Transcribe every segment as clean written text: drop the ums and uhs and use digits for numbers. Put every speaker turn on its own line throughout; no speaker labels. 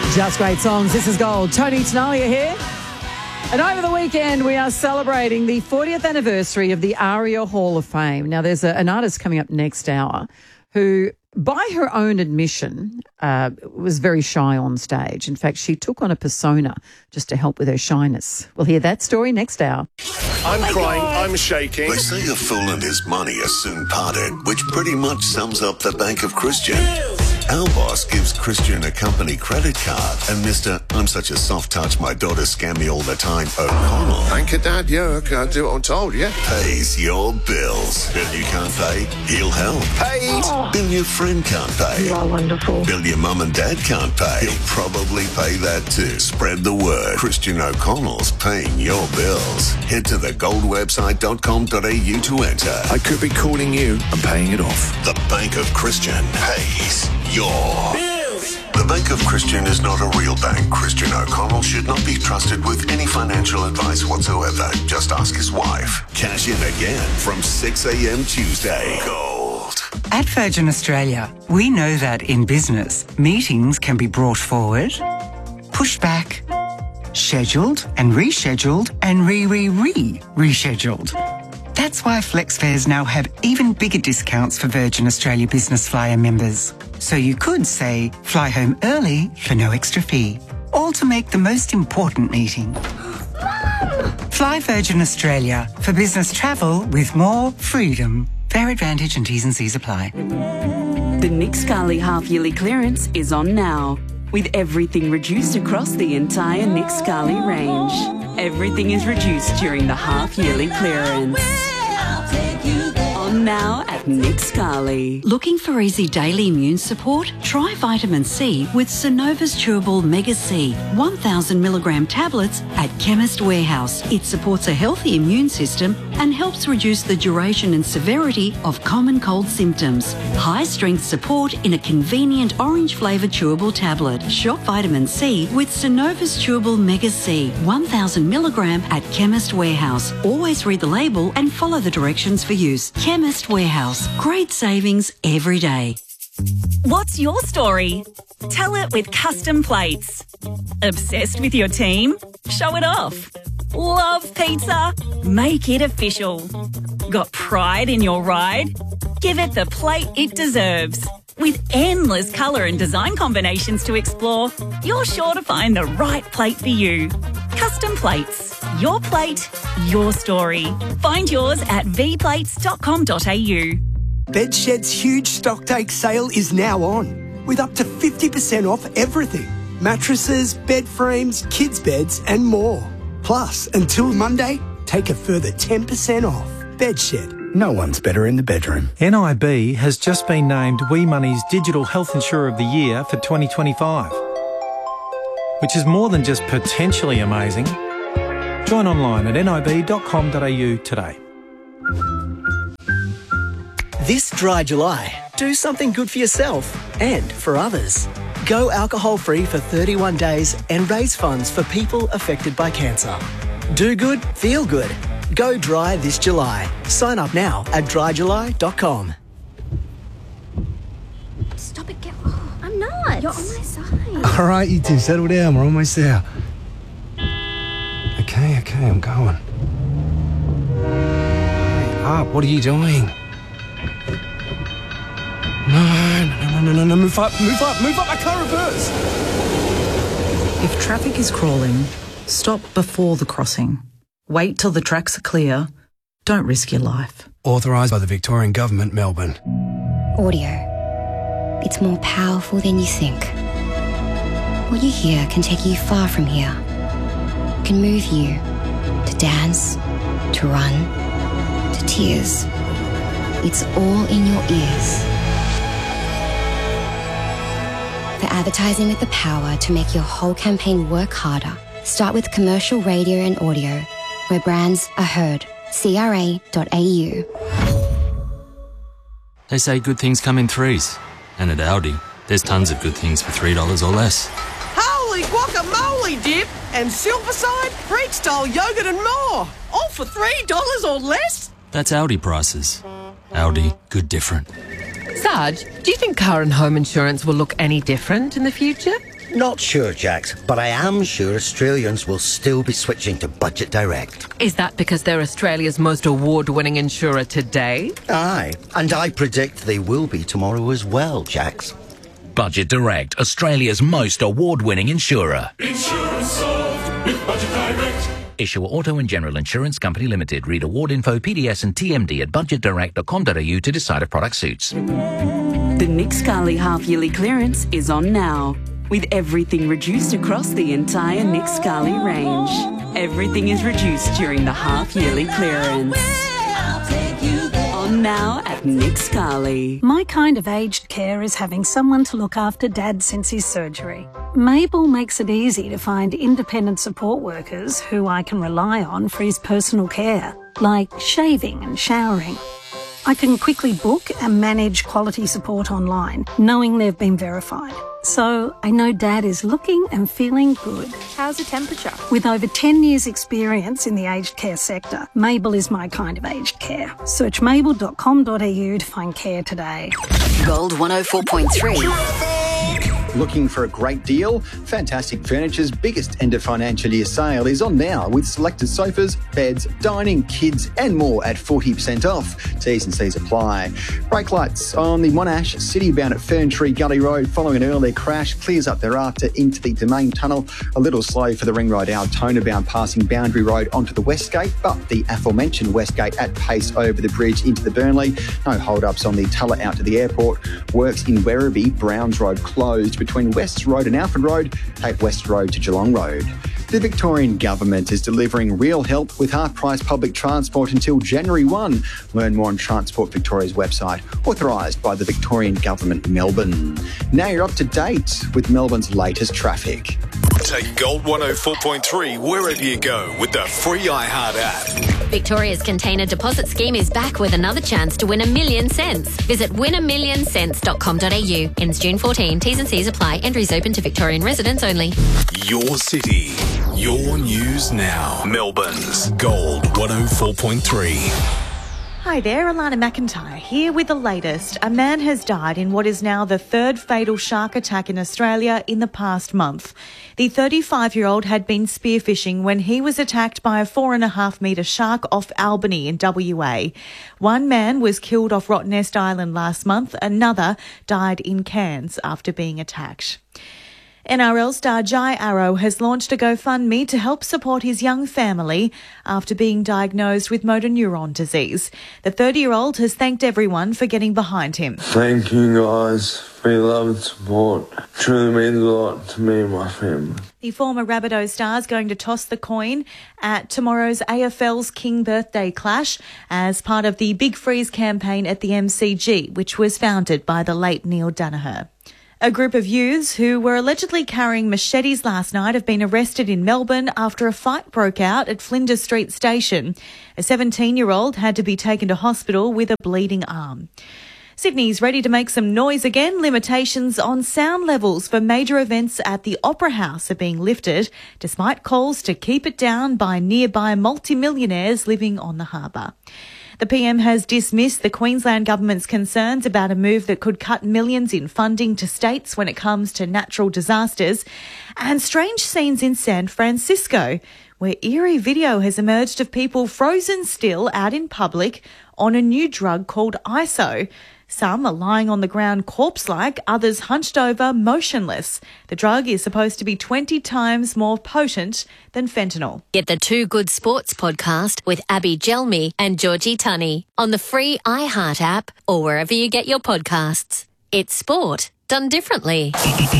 Just great songs. This is Gold. Tony Tenalia here. And over the weekend, we are celebrating the 40th anniversary of the ARIA Hall of Fame. Now, there's an artist coming up next hour who, by her own admission, was very shy on stage. In fact, she took on a persona just to help with her shyness. We'll hear that story next hour.
I'm crying, I'm shaking.
They say a fool and his money are soon parted, which pretty much sums up the Bank of Christian. Our boss gives Christian a company credit card, and Mr. I'm such a soft touch, my daughter scam me all the time, O'Connell.
Thank you, Dad. Yeah, I do what I'm told, yeah.
Pays your bills. Bill you can't pay, he'll help.
Paid.
Bill your friend can't pay.
You are wonderful.
Bill your mum and dad can't pay. He'll probably pay that too. Spread the word. Christian O'Connell's paying your bills. Head to thegoldwebsite.com.au to enter.
I could be calling you and paying it off.
The Bank of Christian pays your bills. The Bank of Christian is not a real bank. Christian O'Connell should not be trusted with any financial advice whatsoever. Just ask his wife. Cash in again from 6 a.m. Tuesday. Gold.
At Virgin Australia, we know that in business, meetings can be brought forward, pushed back, scheduled and rescheduled and rescheduled. That's why FlexFares now have even bigger discounts for Virgin Australia Business Flyer members. So you could say, fly home early for no extra fee, all to make the most important meeting. Fly Virgin Australia for business travel with more freedom. Fair advantage and T's and C's apply.
The Nick Scali half-yearly clearance is on now, with everything reduced across the entire Nick Scali range. Everything is reduced during the half-yearly clearance. On now at Nick Scali.
Looking for easy daily immune support? Try vitamin C with Synova's Chewable Mega C 1,000 milligram tablets at Chemist Warehouse. It supports a healthy immune system and helps reduce the duration and severity of common cold symptoms. High strength support in a convenient orange flavoured chewable tablet. Shop vitamin C with Synova's Chewable Mega C 1,000 milligram at Chemist Warehouse. Always read the label and follow the directions for use. Chemist Warehouse. Great savings every day.
What's your story? Tell it with Custom Plates. Obsessed with your team? Show it off. Love pizza? Make it official. Got pride in your ride? Give it the plate it deserves. With endless colour and design combinations to explore, you're sure to find the right plate for you. Custom Plates. Your plate, your story. Find yours at vplates.com.au.
Bedshed's huge stocktake sale is now on, with up to 50% off everything. Mattresses, bed frames, kids' beds and more. Plus, until Monday, take a further 10% off. Bedshed. No one's better in the bedroom.
NIB has just been named WE Money's Digital Health Insurer of the Year for 2025, which is more than just potentially amazing. Join online at nib.com.au today.
This dry July, do something good for yourself and for others. Go alcohol-free for 31 days and raise funds for people affected by cancer. Do good, feel good. Go dry this July. Sign up now at dryjuly.com.
Stop it, I'm not. You're on my side.
All right, you two, settle down. We're almost there. Okay, I'm going. Hurry up, what are you doing? No, move up, I can't reverse.
If traffic is crawling, stop before the crossing. Wait till the tracks are clear. Don't risk your life.
Authorised by the Victorian Government, Melbourne.
Audio. It's more powerful than you think. What you hear can take you far from here. Can move you to dance, to run, to tears. It's all in your ears. For advertising with the power to make your whole campaign work harder, start with commercial radio and audio, where brands are heard. CRA.au.
They say good things come in threes. And at Aldi, there's tons of good things for $3 or less.
Holy guacamole dip and Silverside, Greek-style yogurt and more. All for $3 or less?
That's Aldi prices. Aldi, good different.
Sarge, do you think car and home insurance will look any different in the future?
Not sure, Jax, but I am sure Australians will still be switching to Budget Direct.
Is that because they're Australia's most award-winning insurer today?
Aye, and I predict they will be tomorrow as well, Jax.
Budget Direct, Australia's most award-winning insurer.
Insurance solved with Budget Direct.
Issuer Auto and General Insurance Company Limited. Read award info, PDS and TMD at budgetdirect.com.au to decide if product suits.
The Nick Scali half-yearly clearance is on now, with everything reduced across the entire Nick Scali range. Everything is reduced during the half-yearly clearance. On now at Nick Scali.
My kind of aged care is having someone to look after Dad since his surgery. Mabel makes it easy to find independent support workers who I can rely on for his personal care, like shaving and showering. I can quickly book and manage quality support online, knowing they've been verified. So I know Dad is looking and feeling good.
How's the temperature?
With over 10 years' experience in the aged care sector, Mabel is my kind of aged care. Search mabel.com.au to find care today.
Gold 104.3.
Looking for a great deal? Fantastic Furniture's biggest end of financial year sale is on now with selected sofas, beds, dining, kids and more at 40% off. T's and C's apply. Brake lights on the Monash City bound at Ferntree Gully Road following an earlier crash. Clears up thereafter into the Domain Tunnel. A little slow for the Ring Road Altona bound passing Boundary Road onto the West Gate, but the aforementioned West Gate at pace over the bridge into the Burnley. No hold-ups on the Tulla out to the airport. Works in Werribee, Browns Road closed between West Road and Alfred Road. Take West Road to Geelong Road. The Victorian Government is delivering real help with half-price public transport until January 1. Learn more on Transport Victoria's website, authorised by the Victorian Government, Melbourne. Now you're up to date with Melbourne's latest traffic.
Take Gold 104.3 wherever you go with the free iHeart app.
Victoria's container deposit scheme is back with another chance to win $1 million. Visit winamillionscents.com.au. Ends June 14. T's and C's apply. Entries open to Victorian residents only.
Your city, your news now. Melbourne's Gold 104.3.
Hi there, Alana McIntyre here with the latest. A man has died in what is now the third fatal shark attack in Australia in the past month. The 35-year-old had been spearfishing when he was attacked by a 4.5-metre shark off Albany in WA. One man was killed off Rottnest Island last month. Another died in Cairns after being attacked. NRL star Jai Arrow has launched a GoFundMe to help support his young family after being diagnosed with motor neuron disease. The 30-year-old has thanked everyone for getting behind him.
Thank you guys for your love and support. Truly means a lot to me and my family.
The former Rabbitoh star is going to toss the coin at tomorrow's AFL's King Birthday Clash as part of the Big Freeze campaign at the MCG, which was founded by the late Neil Danaher. A group of youths who were allegedly carrying machetes last night have been arrested in Melbourne after a fight broke out at Flinders Street Station. A 17-year-old had to be taken to hospital with a bleeding arm. Sydney's ready to make some noise again. Limitations on sound levels for major events at the Opera House are being lifted, despite calls to keep it down by nearby multimillionaires living on the harbour. The PM has dismissed the Queensland government's concerns about a move that could cut millions in funding to states when it comes to natural disasters. And strange scenes in San Francisco, where eerie video has emerged of people frozen still out in public on a new drug called ISO. Some are lying on the ground corpse-like, others hunched over, motionless. The drug is supposed to be 20 times more potent than fentanyl.
Get the Too Good Sports podcast with Abby Gelmi and Georgie Tunney on the free iHeart app or wherever you get your podcasts. It's sport done differently.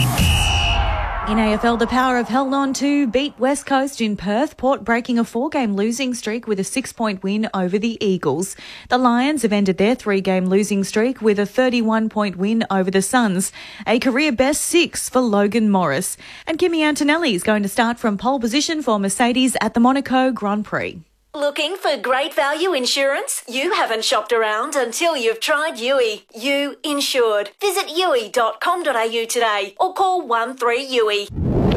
In AFL, the Power have held on to beat West Coast in Perth, Port breaking a 4-game losing streak with a 6-point win over the Eagles. The Lions have ended their 3-game losing streak with a 31-point win over the Suns, a career-best 6 for Logan Morris. And Kimi Antonelli is going to start from pole position for Mercedes at the Monaco Grand Prix.
Looking for great value insurance? You haven't shopped around until you've tried Yui. You insured. Visit yui.com.au today or call 13-YUI.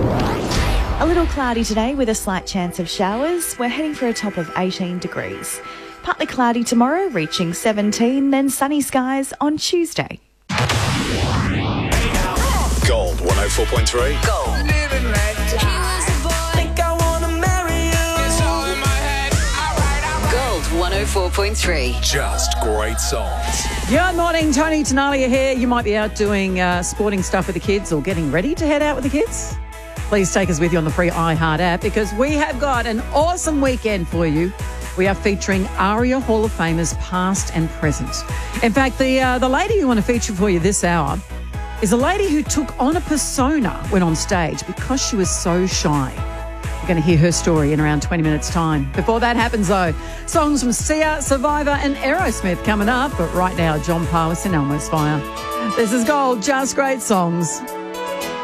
A little cloudy today with a slight chance of showers. We're heading for a top of 18 degrees. Partly cloudy tomorrow, reaching 17, then sunny skies on Tuesday.
Gold 104.3. 104.3.
Gold.
Living like think I wanna marry you. It's all in my head.
Gold 104.3.
Just great songs.
Good morning, Tony Tenalia here. You might be out doing sporting stuff with the kids or getting ready to head out with the kids. Please take us with you on the free iHeart app because we have got an awesome weekend for you. We are featuring ARIA Hall of Famers past and present. In fact, the lady we want to feature for you this hour is a lady who took on a persona when on stage because she was so shy. You're going to hear her story in around 20 minutes' time. Before that happens, though, songs from Sia, Survivor and Aerosmith coming up. But right now, John Parr with St Elmo's Fire. This is Gold, just great songs.